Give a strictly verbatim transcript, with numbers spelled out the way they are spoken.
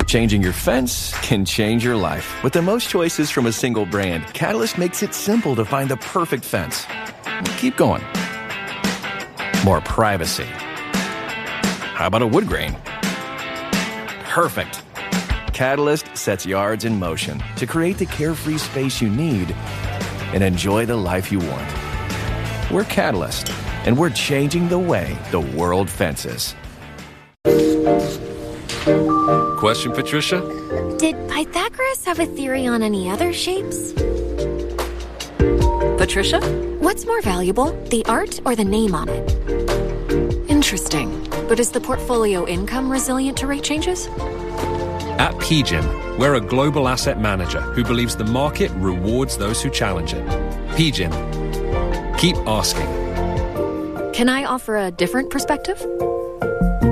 Changing your fence can change your life. With the most choices from a single brand, Catalyst makes it simple to find the perfect fence. Keep going. More privacy. How about a wood grain? Perfect. Catalyst sets yards in motion to create the carefree space you need and enjoy the life you want. We're Catalyst, and we're changing the way the world fences. Question, Patricia? Did Pythagoras have a theory on any other shapes? Patricia? What's more valuable, the art or the name on it? Interesting. But is the portfolio income resilient to rate changes? At P G I M, we're a global asset manager who believes the market rewards those who challenge it. P G I M. Keep asking. Can I offer a different perspective?